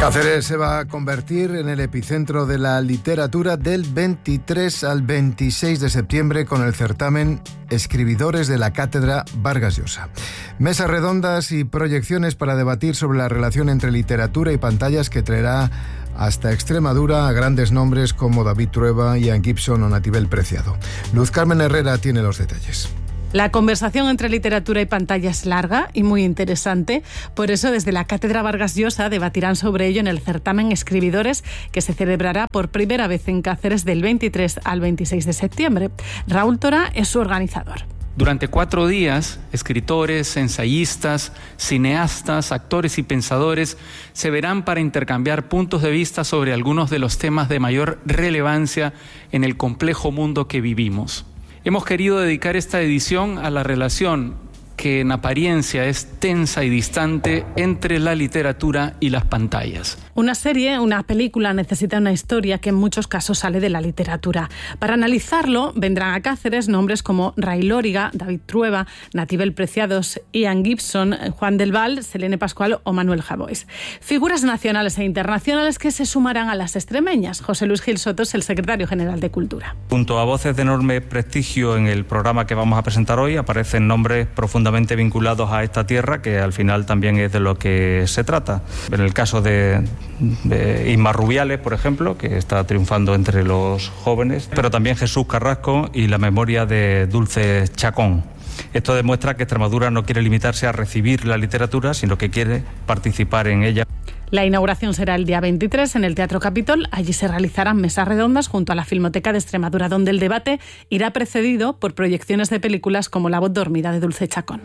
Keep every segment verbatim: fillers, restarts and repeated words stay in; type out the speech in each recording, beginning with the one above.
Cáceres se va a convertir en el epicentro de la literatura del veintitrés al veintiséis de septiembre con el certamen Escribidores de la Cátedra Vargas Llosa. Mesas redondas y proyecciones para debatir sobre la relación entre literatura y pantallas que traerá hasta Extremadura a grandes nombres como David Trueba, Ian Gibson o Natibel Preciado. Luz Carmen Herrera tiene los detalles. La conversación entre literatura y pantalla es larga y muy interesante. Por eso, desde la Cátedra Vargas Llosa debatirán sobre ello en el certamen Escribidores, que se celebrará por primera vez en Cáceres del veintitrés al veintiséis de septiembre. Raúl Tora es su organizador. Durante cuatro días, escritores, ensayistas, cineastas, actores y pensadores se verán para intercambiar puntos de vista sobre algunos de los temas de mayor relevancia en el complejo mundo que vivimos. Hemos querido dedicar esta edición a la relación que en apariencia es tensa y distante entre la literatura y las pantallas. Una serie, una película necesita una historia que en muchos casos sale de la literatura. Para analizarlo vendrán a Cáceres nombres como Ray Lóriga, David Trueba, Natibel Preciados, Ian Gibson, Juan del Val, Selene Pascual o Manuel Javois. Figuras nacionales e internacionales que se sumarán a las extremeñas. José Luis Gil Soto es el secretario general de Cultura. Junto a voces de enorme prestigio en el programa que vamos a presentar hoy aparecen nombres profundamente vinculados a esta tierra, que al final también es de lo que se trata. En el caso de, de Isma Rubiales, por ejemplo, que está triunfando entre los jóvenes, pero también Jesús Carrasco y la memoria de Dulce Chacón. Esto demuestra que Extremadura no quiere limitarse a recibir la literatura, sino que quiere participar en ella. La inauguración será el día veintitrés en el Teatro Capitol. Allí se realizarán mesas redondas junto a la Filmoteca de Extremadura, donde el debate irá precedido por proyecciones de películas como La voz dormida de Dulce Chacón.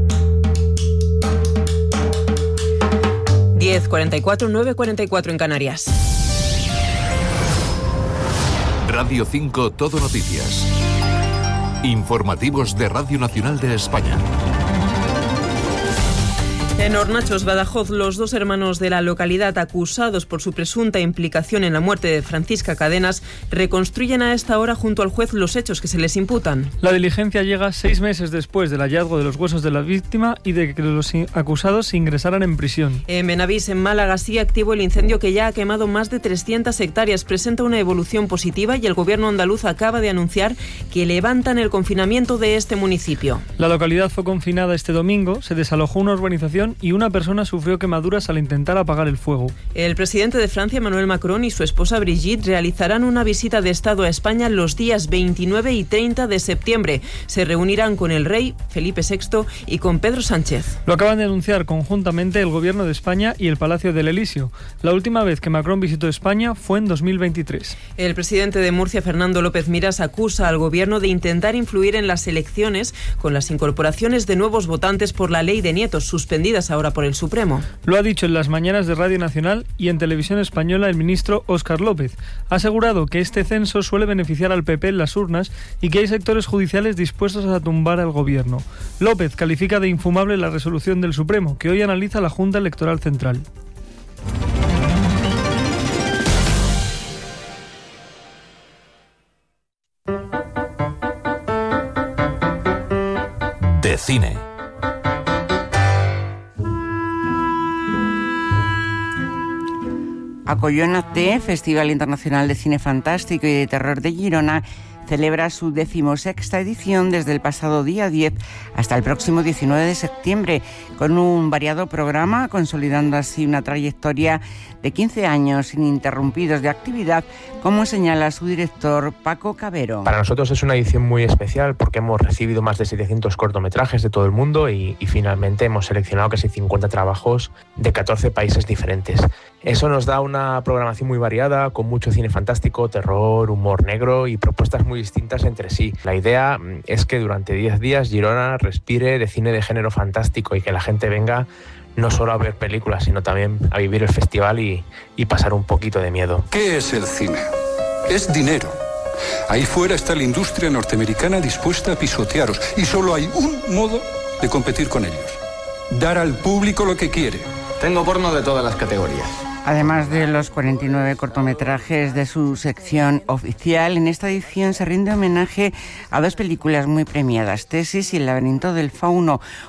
diez cuarenta y cuatro, nueve cuarenta y cuatro en Canarias. Radio cinco Todo Noticias. Informativos de Radio Nacional de España. En Hornachos, Badajoz, los dos hermanos de la localidad acusados por su presunta implicación en la muerte de Francisca Cadenas reconstruyen a esta hora junto al juez los hechos que se les imputan. La diligencia llega seis meses después del hallazgo de los huesos de la víctima y de que los acusados se ingresaran en prisión. En Benavís, en Málaga, sigue activo el incendio que ya ha quemado más de trescientas hectáreas. Presenta una evolución positiva y el gobierno andaluz acaba de anunciar que levantan el confinamiento de este municipio. La localidad fue confinada este domingo, se desalojó una urbanización y una persona sufrió quemaduras al intentar apagar el fuego. El presidente de Francia, Emmanuel Macron, y su esposa Brigitte realizarán una visita de Estado a España los días veintinueve y treinta de septiembre. Se reunirán con el rey Felipe sexto y con Pedro Sánchez. Lo acaban de anunciar conjuntamente el Gobierno de España y el Palacio del Elíseo. La última vez que Macron visitó España fue en dos mil veintitrés. El presidente de Murcia, Fernando López Miras, acusa al Gobierno de intentar influir en las elecciones con las incorporaciones de nuevos votantes por la ley de nietos, suspendidas ahora por el Supremo. Lo ha dicho en las mañanas de Radio Nacional y en Televisión Española el ministro Óscar López. Ha asegurado que este censo suele beneficiar al P P en las urnas y que hay sectores judiciales dispuestos a tumbar al gobierno. López califica de infumable la resolución del Supremo, que hoy analiza la Junta Electoral Central. De cine. Acollona T, Festival Internacional de Cine Fantástico y de Terror de Girona, celebra su decimosexta edición desde el pasado día diez hasta el próximo diecinueve de septiembre, con un variado programa, consolidando así una trayectoria de quince años ininterrumpidos de actividad, como señala su director Paco Cabero. Para nosotros es una edición muy especial porque hemos recibido más de setecientos cortometrajes de todo el mundo y, y finalmente hemos seleccionado casi cincuenta trabajos de catorce países diferentes. Eso nos da una programación muy variada, con mucho cine fantástico, terror, humor negro y propuestas muy distintas entre sí. La idea es que durante diez días Girona respire de cine de género fantástico y que la gente venga no solo a ver películas, sino también a vivir el festival y, y pasar un poquito de miedo. ¿Qué es el cine? Es dinero. Ahí fuera está la industria norteamericana dispuesta a pisotearos y solo hay un modo de competir con ellos: dar al público lo que quiere. Tengo porno de todas las categorías. Además de los cuarenta y nueve cortometrajes de su sección oficial, en esta edición se rinde homenaje a dos películas muy premiadas, Tesis y El laberinto del fauno,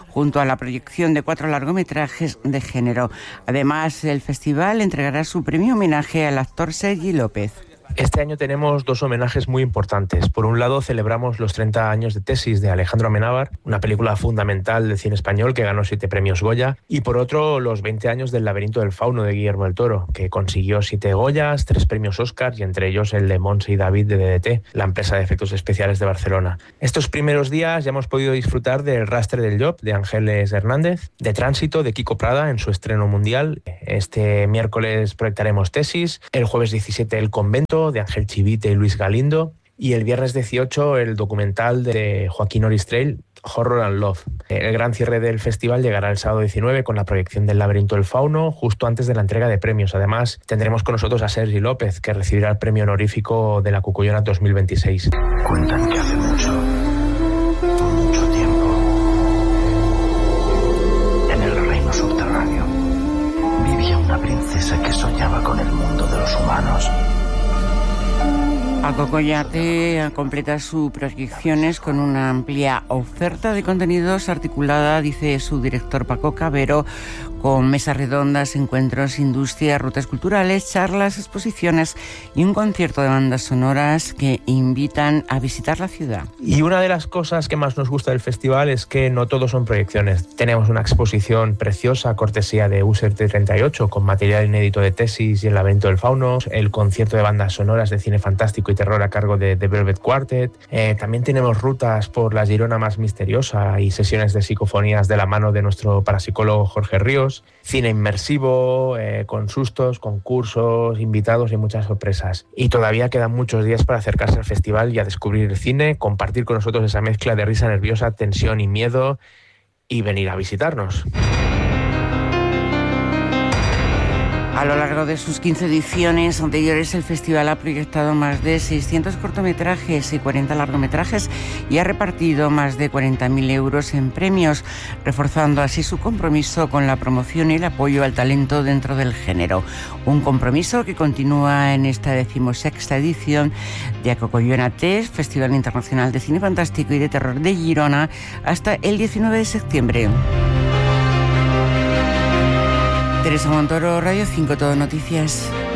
junto a la proyección de cuatro largometrajes de género. Además, el festival entregará su premio homenaje al actor Sergi López. Este año tenemos dos homenajes muy importantes. Por un lado, celebramos los treinta años de Tesis de Alejandro Amenábar, una película fundamental del cine español que ganó siete premios Goya, y por otro, los veinte años del Laberinto del Fauno de Guillermo del Toro, que consiguió siete Goyas, tres premios Oscar y entre ellos el de Montse y David de D D T, la empresa de efectos especiales de Barcelona. Estos primeros días ya hemos podido disfrutar del Rastre del Llop de Ángeles Hernández, de Tránsito de Kiko Prada en su estreno mundial. Este miércoles proyectaremos Tesis, el jueves diecisiete El Convento de Ángel Chivite y Luis Galindo, y el viernes dieciocho el documental de Joaquín Oristrell, Horror and Love. El gran cierre del festival llegará el sábado diecinueve con la proyección del Laberinto del Fauno, justo antes de la entrega de premios. Además, tendremos con nosotros a Sergi López, que recibirá el premio honorífico de la Cucullona dos mil veintiséis. Cuentan que hace mucho, mucho tiempo, en el reino subterráneo, vivía una princesa que soñaba con el mundo de los humanos. Acocollate completa sus proyecciones con una amplia oferta de contenidos articulada, dice su director Paco Cabero, con mesas redondas, encuentros, industria, rutas culturales, charlas, exposiciones y un concierto de bandas sonoras que invitan a visitar la ciudad. Y una de las cosas que más nos gusta del festival es que no todo son proyecciones. Tenemos una exposición preciosa, cortesía de U S E R T treinta y ocho, con material inédito de Tesis y el Laberinto del Fauno, el concierto de bandas sonoras de cine fantástico y terror a cargo de The Velvet Quartet. Eh, también tenemos rutas por la Girona más misteriosa y sesiones de psicofonías de la mano de nuestro parapsicólogo Jorge Ríos. Cine inmersivo, eh, con sustos, concursos, invitados y muchas sorpresas. Y todavía quedan muchos días para acercarse al festival y a descubrir el cine, compartir con nosotros esa mezcla de risa nerviosa, tensión y miedo y venir a visitarnos. A lo largo de sus quince ediciones anteriores, el festival ha proyectado más de seiscientos cortometrajes y cuarenta largometrajes y ha repartido más de cuarenta mil euros en premios, reforzando así su compromiso con la promoción y el apoyo al talento dentro del género. Un compromiso que continúa en esta decimosexta edición de Acocollona Test, Festival Internacional de Cine Fantástico y de Terror de Girona, hasta el diecinueve de septiembre. Teresa Montoro, Radio cinco, Todo Noticias.